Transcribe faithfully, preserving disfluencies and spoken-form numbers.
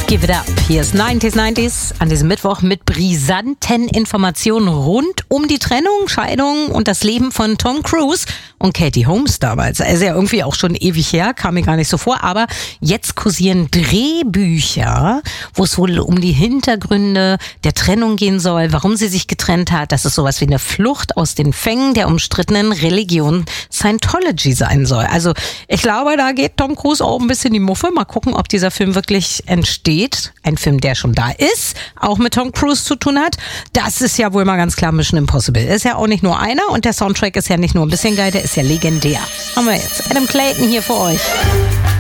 Give It Up. Hier ist neunzig neunzig an diesem Mittwoch mit brisanten Informationen rund um die Trennung, Scheidung und das Leben von Tom Cruise und Katie Holmes damals. Er ist ja irgendwie auch schon ewig her, kam mir gar nicht so vor, aber jetzt kursieren Drehbücher, wo es wohl um die Hintergründe der Trennung gehen soll, warum sie sich getrennt hat, dass es sowas wie eine Flucht aus den Fängen der umstrittenen Religion Scientology sein soll. Also ich glaube, da geht Tom Cruise auch ein bisschen die Muffe. Mal gucken, ob dieser Film wirklich entsteht. Ein Film, der schon da ist, auch mit Tom Cruise zu tun hat. Das ist ja wohl mal ganz klar Mission Impossible. Ist ja auch nicht nur einer und der Soundtrack ist ja nicht nur ein bisschen geil, der ist ja legendär. Haben wir jetzt Adam Clayton hier für euch.